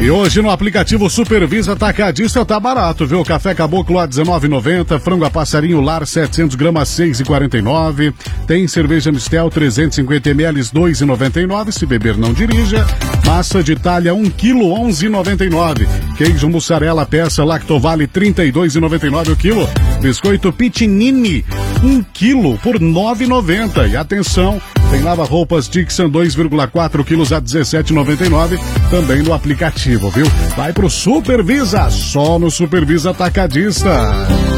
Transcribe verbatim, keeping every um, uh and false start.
E hoje no aplicativo Supervisa Atacadista tá barato, viu? Café Caboclo a dezenove e noventa, frango a passarinho lar setecentos gramas seis e quarenta e nove, tem cerveja Mistel trezentos e cinquenta mililitros dois e noventa e nove, se beber não dirija. Massa de talha um quilo onze e noventa e nove, queijo mussarela peça Lactovale trinta e dois e noventa e nove o quilo, biscoito Pitinini um quilo por nove e noventa. E atenção, tem lava-roupas Dixon dois vírgula quatro quilos a dezessete e noventa e nove, também no aplicativo, viu? Vai pro Supervisa, só no Supervisa Atacadista.